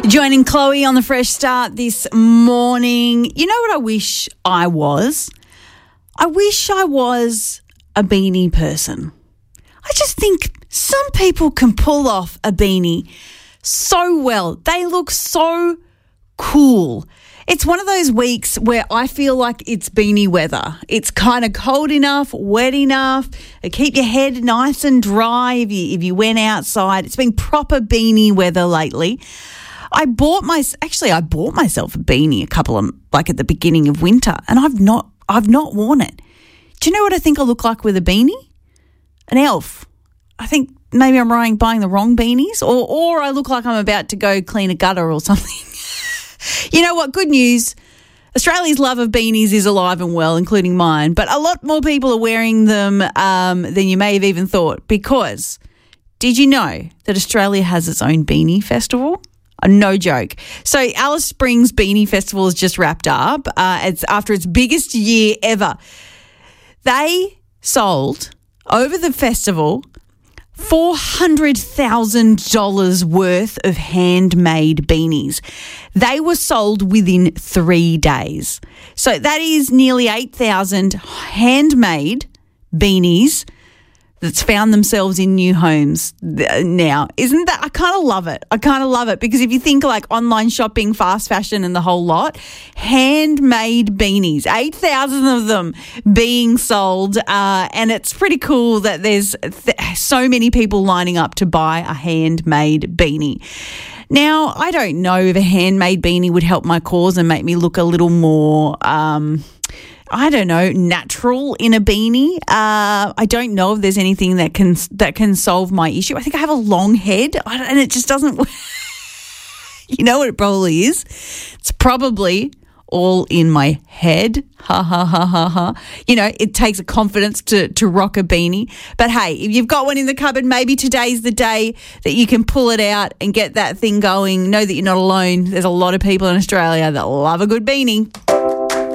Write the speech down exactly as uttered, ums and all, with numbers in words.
Joining Chloe on the Fresh Start this morning. You know what I wish I was? I wish I was a beanie person. I just think some people can pull off a beanie so well. They look so cool. It's one of those weeks where I feel like it's beanie weather. It's kind of cold enough, wet enough, to keep your head nice and dry if you, if you went outside. It's been proper beanie weather lately. I bought my actually I bought myself a beanie a couple of like at the beginning of winter, and I've not I've not worn it. Do you know what I think I look like with a beanie? An elf. I think maybe I'm buying buying the wrong beanies, or or I look like I'm about to go clean a gutter or something. You know what? Good news. Australia's love of beanies is alive and well, including mine, but a lot more people are wearing them um, than you may have even thought, because did you know that Australia has its own beanie festival? Uh, no joke. So Alice Springs Beanie Festival has just wrapped up. Uh, it's after its biggest year ever. They sold, over the festival, four hundred thousand dollars worth of handmade beanies. They were sold within three days. So that is nearly eight thousand handmade beanies that's found themselves in new homes now. Isn't that, I kind of love it. I kind of love it, because if you think like online shopping, fast fashion and the whole lot, handmade beanies, eight thousand of them being sold, uh, and it's pretty cool that there's th- so many people lining up to buy a handmade beanie. Now, I don't know if a handmade beanie would help my cause and make me look a little more... Um, I don't know, natural in a beanie. Uh, I don't know if there's anything that can that can solve my issue. I think I have a long head, and it just doesn't. You know what it probably is? It's probably all in my head. Ha ha ha ha ha. You know, it takes a confidence to to rock a beanie. But hey, if you've got one in the cupboard, maybe today's the day that you can pull it out and get that thing going. Know that you're not alone. There's a lot of people in Australia that love a good beanie.